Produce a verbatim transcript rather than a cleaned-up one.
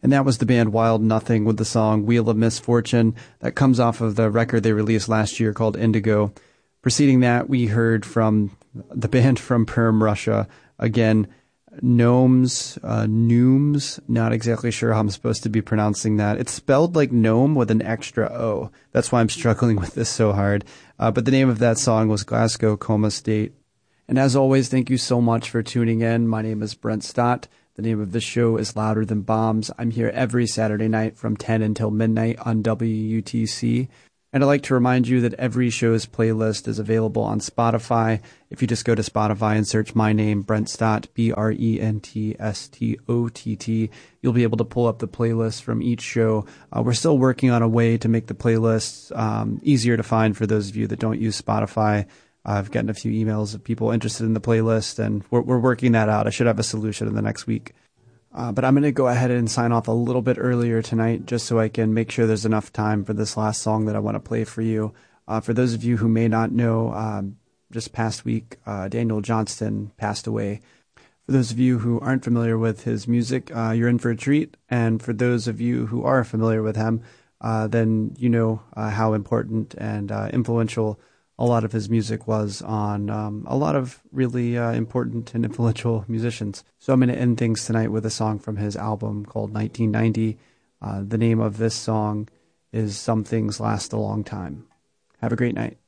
And that was the band Wild Nothing with the song Wheel of Misfortune. That comes off of the record they released last year called Indigo. Preceding that, we heard from the band from Perm, Russia. Again, Gnomes, uh, Nooms, not exactly sure how I'm supposed to be pronouncing that. It's spelled like gnome with an extra O. That's why I'm struggling with this so hard. Uh, but the name of that song was Glasgow Coma State. And as always, thank you so much for tuning in. My name is Brent Stott. The name of this show is Louder Than Bombs. I'm here every Saturday night from ten until midnight on W U T C. And I'd like to remind you that every show's playlist is available on Spotify. If you just go to Spotify and search my name, Brent Stott, B R E N T S T O T T, you'll be able to pull up the playlists from each show. Uh, we're still working on a way to make the playlists um, easier to find for those of you that don't use Spotify. I've gotten a few emails of people interested in the playlist, and we're, we're working that out. I should have a solution in the next week. Uh, but I'm going to go ahead and sign off a little bit earlier tonight just so I can make sure there's enough time for this last song that I want to play for you. Uh, for those of you who may not know, um, just past week, uh, Daniel Johnston passed away. For those of you who aren't familiar with his music, uh, you're in for a treat. And for those of you who are familiar with him, uh, then you know uh, how important and uh, influential a lot of his music was on um, a lot of really uh, important and influential musicians. So I'm going to end things tonight with a song from his album called nineteen ninety. Uh, the name of this song is Some Things Last a Long Time. Have a great night.